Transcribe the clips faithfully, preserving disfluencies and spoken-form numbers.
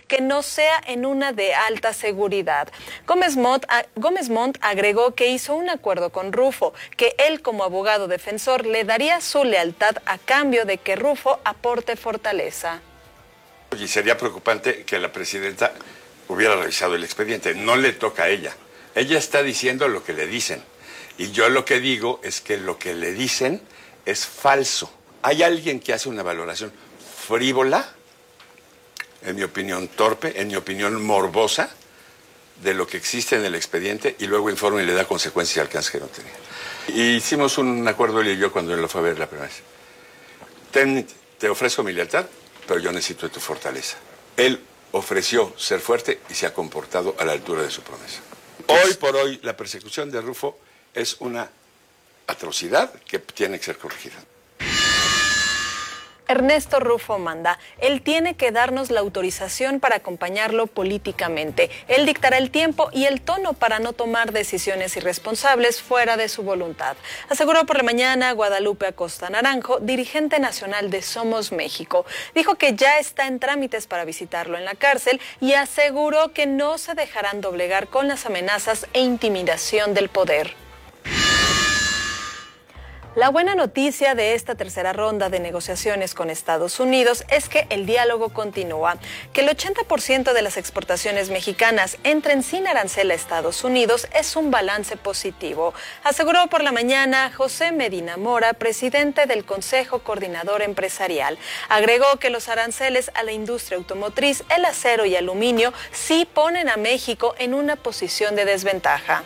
que no sea en una de alta seguridad. Gómez Montt, a, Gómez Montt agregó que hizo un acuerdo con Rufo, que él como abogado defensor le daría su lealtad a cambio de que Rufo aporte fortaleza. Y sería preocupante que la presidenta hubiera revisado el expediente. No le toca a ella. Ella está diciendo lo que le dicen. Y yo lo que digo es que lo que le dicen es falso. Hay alguien que hace una valoración frívola, en mi opinión torpe, en mi opinión morbosa, de lo que existe en el expediente y luego informa y le da consecuencias al alcance que no tenía. Y hicimos un acuerdo él y yo cuando él lo fue a ver la primera vez. Ten, te ofrezco mi lealtad, pero yo necesito de tu fortaleza. Él ofreció ser fuerte y se ha comportado a la altura de su promesa. Hoy por hoy, la persecución de Rufo es una atrocidad que tiene que ser corregida. Ernesto Rufo manda. Él tiene que darnos la autorización para acompañarlo políticamente. Él dictará el tiempo y el tono para no tomar decisiones irresponsables fuera de su voluntad. Aseguró por la mañana Guadalupe Acosta Naranjo, dirigente nacional de Somos México. Dijo que ya está en trámites para visitarlo en la cárcel y aseguró que no se dejarán doblegar con las amenazas e intimidación del poder. La buena noticia de esta tercera ronda de negociaciones con Estados Unidos es que el diálogo continúa, que el ochenta por ciento de las exportaciones mexicanas entren sin arancel a Estados Unidos es un balance positivo, aseguró por la mañana José Medina Mora, presidente del Consejo Coordinador Empresarial. Agregó que los aranceles a la industria automotriz, el acero y aluminio sí ponen a México en una posición de desventaja.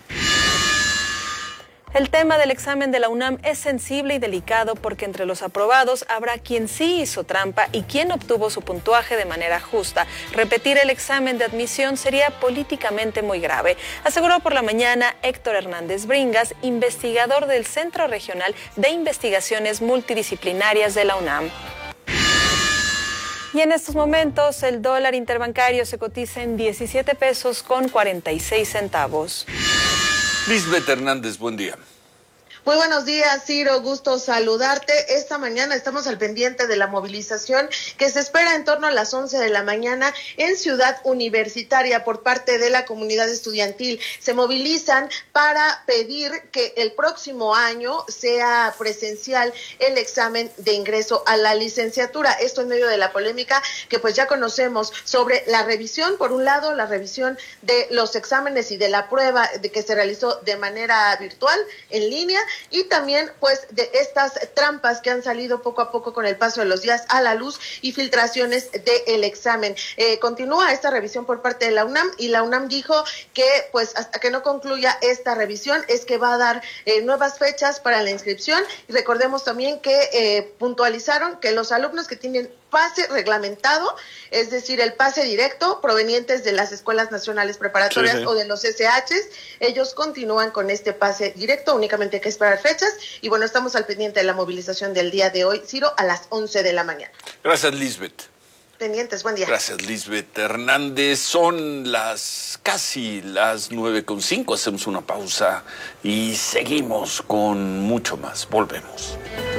El tema del examen de la UNAM es sensible y delicado porque entre los aprobados habrá quien sí hizo trampa y quien obtuvo su puntuaje de manera justa. Repetir el examen de admisión sería políticamente muy grave, aseguró por la mañana Héctor Hernández Bringas, investigador del Centro Regional de Investigaciones Multidisciplinarias de la UNAM. Y en estos momentos el dólar interbancario se cotiza en diecisiete pesos con cuarenta y seis centavos. Lisbeth Hernández, buen día. Muy buenos días, Ciro, gusto saludarte. Esta mañana estamos al pendiente de la movilización que se espera en torno a las once de la mañana en Ciudad Universitaria por parte de la comunidad estudiantil. Se movilizan para pedir que el próximo año sea presencial el examen de ingreso a la licenciatura. Esto en medio de la polémica que pues ya conocemos sobre la revisión, por un lado, la revisión de los exámenes y de la prueba de que se realizó de manera virtual, en línea, y también pues de estas trampas que han salido poco a poco con el paso de los días a la luz y filtraciones del examen. Eh, continúa esta revisión por parte de la UNAM y la UNAM dijo que pues hasta que no concluya esta revisión es que va a dar eh, nuevas fechas para la inscripción. Y recordemos también que eh, puntualizaron que los alumnos que tienen pase reglamentado, es decir, el pase directo provenientes de las escuelas nacionales preparatorias, sí, sí, o de los S Hs, ellos continúan con este pase directo, únicamente hay que esperar fechas, y bueno, estamos al pendiente de la movilización del día de hoy, Ciro, a las once de la mañana. Gracias, Lisbeth. Pendientes, buen día. Gracias, Lisbeth Hernández. Son las casi las nueve con cinco, hacemos una pausa y seguimos con mucho más. Volvemos.